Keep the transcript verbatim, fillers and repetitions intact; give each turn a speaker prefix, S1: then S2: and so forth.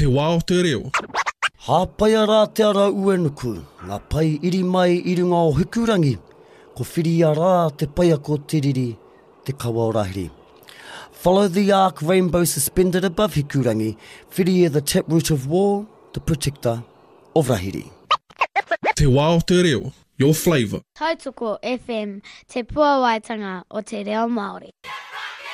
S1: Te wā o te reo.
S2: Hāpaia rā te ara uenuku, ngā pai iri mai i runga o Hukurangi, ko whiria rā te paia ko tiriri, te kawa o Rahiri. Follow the arc rainbow suspended above Hukurangi, whiria the taproot of war, the protector of Rahiri.
S1: Te wā o te reo, your flavour.
S3: Tautoko F M, te puawaitanga o te reo Māori.